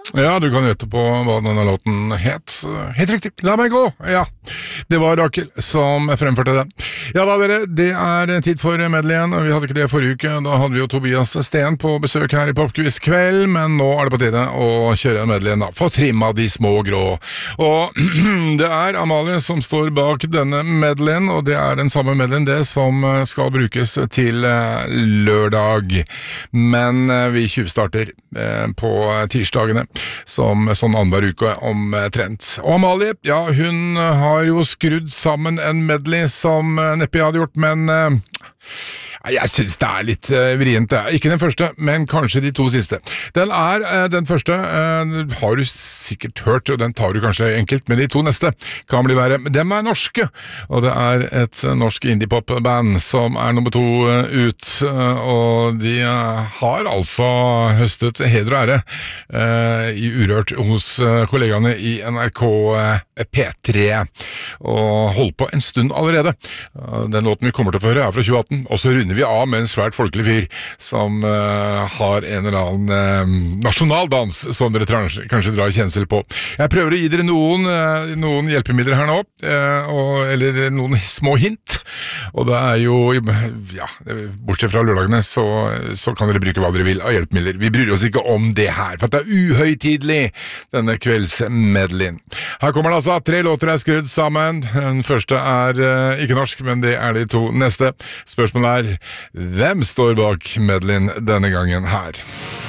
Ja, du kan gjette på hva denne låten het. Helt riktig, La meg gå! Ja, det var Rakel som fremførte den. Ja da, dere, det er tid for medleyen. Vi hadde ikke det forrige uke, da hadde vi jo Tobias Steen på besøk her i Popquiz kveld, men nå er det på tide å kjøre en medleyen da, for trimma de små grå. Og det er Amalie som står bak denne medleyen, og det er den samme medleyen det som skal brukes til lørdag. Men vi tjuvstarter på tirsdagene, som sånn annenhver uke omtrent. Og Amalie, ja, hun har jo skrudd sammen en medley som neppe jeg hadde gjort, men jeg synes det er litt vrient. Ikke den første, men kanskje de to siste. Den første har du sikkert hørt, og den tar du kanskje enkelt, men de to neste kan bli verre. Dem er norske, og det er et norsk indie-pop-band som er nummer 2 ut, og de har altså høstet heder og ære i Urørt hos kollegaene i NRK P3, og holdt på en stund allerede. Den låten vi kommer til å høre er fra 2018, og så runder vi av med en svært folkelig fyr som har en eller annen nasjonaldans som dere kanskje drar kjensel på. Jeg prøver å gi dere noen hjelpemidler her nå, eller noen små hint, og det er jo, ja, bortsett fra lørdagene, så kan dere bruke hva dere vil av hjelpemidler. Vi bryr oss ikke om det her, for det er uhøytidelig, denne kveldsmedleyen. Her kommer det altså 3 låter er skrudd sammen. Den første er ikke norsk, men det er de 2 neste. Spørsmålet er, hvem står bak medleyen denne gangen her?